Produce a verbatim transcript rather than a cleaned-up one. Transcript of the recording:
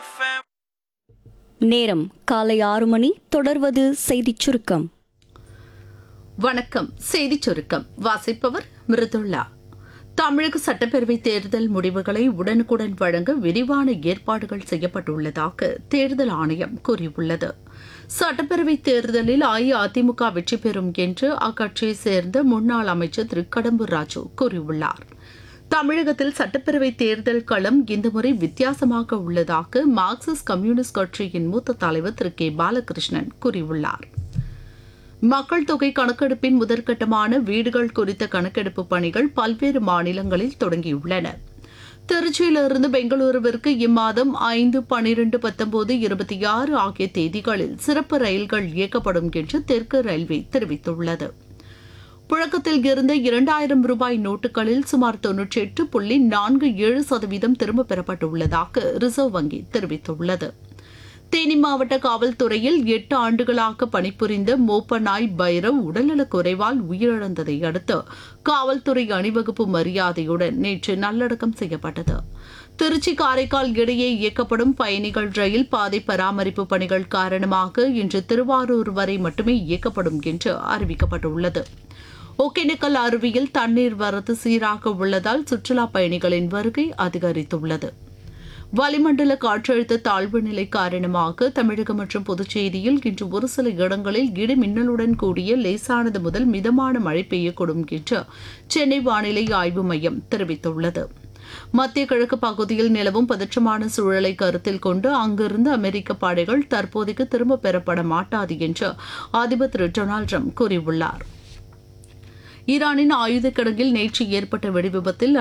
நேரம் காலை ஆறு மணி. தொடர்வது செய்திச் சுருக்கம். வணக்கம். செய்திச் சுருக்கம் வாசிப்பவர் மிருதுல்லா. தமிழக சட்டப்பேரவை தேர்தல் முடிவுகளை உடனுக்குடன் வழங்க விரிவான ஏற்பாடுகள் செய்யப்பட்டுள்ளதாக தேர்தல் ஆணையம் கூறியுள்ளது. சட்டப்பேரவை தேர்தலில் அஇஅதிமுக வெற்றி பெறும் என்று அக்கட்சியைச் சேர்ந்த முன்னாள் அமைச்சர் திரு கடம்பூர் ராஜு கூறியுள்ளார். தமிழகத்தில் சட்டப்பேரவை தேர்தல் களம் இந்த முறை வித்தியாசமாக உள்ளதாக மார்க்சிஸ்ட் கம்யூனிஸ்ட் கட்சியின் மூத்த தலைவர் திரு கே பாலகிருஷ்ணன் கூறியுள்ளார். மக்கள் தொகை கணக்கெடுப்பின் முதற்கட்டமான வீடுகள் குறித்த கணக்கெடுப்பு பணிகள் பல்வேறு மாநிலங்களில் தொடங்கியுள்ளன. திருச்சியிலிருந்து பெங்களூருவிற்கு இம்மாதம் ஐந்து பனிரெண்டு பத்தொன்பது இருபத்தி ஆறு ஆகிய தேதிகளில் சிறப்பு ரயில்கள் இயக்கப்படும் என்று தெற்கு ரயில்வே தெரிவித்துள்ளது. புழக்கத்தில் இருந்த இரண்டாயிரம் ரூபாய் நோட்டுகளில் சுமார் தொன்னூற்றி எட்டு புள்ளி நான்கு ஏழு சதவீதம் திரும்பப் பெறப்பட்டுள்ளதாக ரிசர்வ் வங்கி தெரிவித்துள்ளது. தேனி மாவட்ட காவல்துறையில் எட்டு ஆண்டுகளாக பணிபுரிந்த மோப்ப நாய் பைரவ் உடல்நலக் குறைவால் உயிரிழந்ததை அடுத்து காவல்துறை அணிவகுப்பு மரியாதையுடன் நேற்று நல்லடக்கம் செய்யப்பட்டது. திருச்சி காரைக்கால் இடையே இயக்கப்படும் பயணிகள் ரயில் பாதை பராமரிப்பு பணிகள் காரணமாக இன்று திருவாரூர் வரை மட்டுமே இயக்கப்படும் என்று அறிவிக்கப்பட்டுள்ளது. ஒகேனக்கல் அருவியில் தண்ணீர் வரத்து சீராக உள்ளதால் சுற்றுலா பயணிகளின் வருகை அதிகரித்துள்ளது. வளிமண்டல காற்றழுத்த தாழ்வு நிலை காரணமாக தமிழகம் மற்றும் புதுச்சேரியில் இன்று ஒரு சில இடங்களில் இடி மின்னலுடன் கூடிய லேசானது முதல் மிதமான மழை பெய்யக்கூடும் என்று சென்னை வானிலை ஆய்வு மையம் தெரிவித்துள்ளது. மத்திய கிழக்கு பகுதியில் நிலவும் பதற்றமான சூழலை கருத்தில் கொண்டு அங்கிருந்து அமெரிக்க படைகள் தற்போதைக்கு திரும்பப் பெறப்பட மாட்டாது என்று அதிபர் திரு டொனால்டு ட்ரம்ப் கூறியுள்ளார். ஈரானின் ஆயுத கிடங்கில் நேற்று ஏற்பட்ட வெடிவிபத்தில்